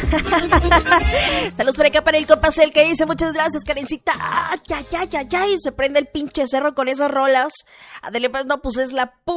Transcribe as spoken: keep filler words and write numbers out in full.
Saludos por acá para el compa Cel que dice, muchas gracias, Karencita. Ah, ya, ya, ya, ya. Y se prende el pinche cerro con esas rolas. Adele, pues no, pues es la pu